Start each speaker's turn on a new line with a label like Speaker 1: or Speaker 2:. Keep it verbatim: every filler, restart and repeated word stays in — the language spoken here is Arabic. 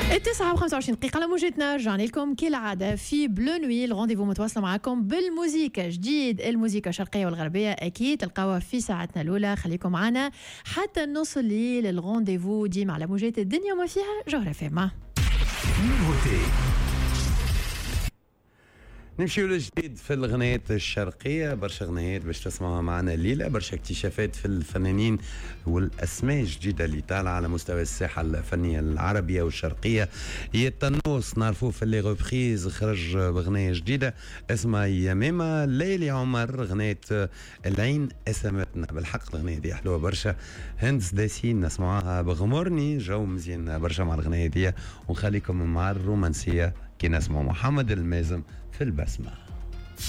Speaker 1: التاسعة وخمسة وعشرين دقيقة على موجتنا، رجعنا لكم كالعادة في بلو نوي. الرونديفو متواصلة معكم بالموسيقى جديد، الموسيقى الشرقية والغربية أكيد تلقاوها في ساعتنا الأولى. خليكم معنا حتى نص الليل. الرونديفو ديما على موجات الدنيا وما فيها جغرافيا. ما
Speaker 2: نمشيو للجديد في الغنايات الشرقية. برشا غنايات باش تسمعوها معنا الليلة، برشا اكتشافات في الفنانين والأسماء الجديدة اللي طالعة على مستوى الساحة الفنية العربية والشرقية. هي التنوس نعرفوه في اللي غوبخيز، خرج بغنية جديدة اسمها يمامة. ليلي عمر غناية العين أسمتنا، بالحق الغنية دي حلوة برشا. هند سداسين نسمعوها بغمرني، جو مزيان برشا مع الغنية دي. ونخليكم مع الرومانسية كي نسمع محمد المازم في البسمة.